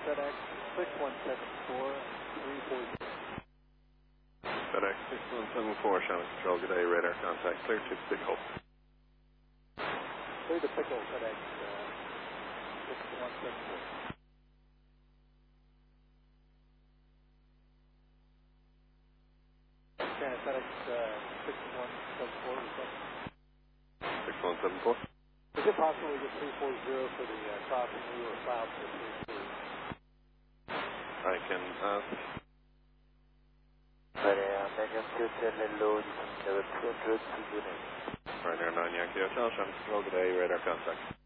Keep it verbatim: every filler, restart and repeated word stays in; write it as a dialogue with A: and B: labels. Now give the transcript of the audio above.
A: FedEx six one seven four three four zero.
B: FedEx six one seven four, Shannon Control, good day, radar contact, clear to Pickle.
A: Clear to Pickle, FedEx uh, six one seven four. Shannon, FedEx uh, six one seven four,
B: six one seven four?
A: Is it possible we get three four zero for the uh, crossing we were filed for three three?
B: I can ask.
C: Daniel Hotel, hello, this is level two hundred to Unit.
B: Ryanair nine Yankee Hotel, Shannon Control, good day, radar contact.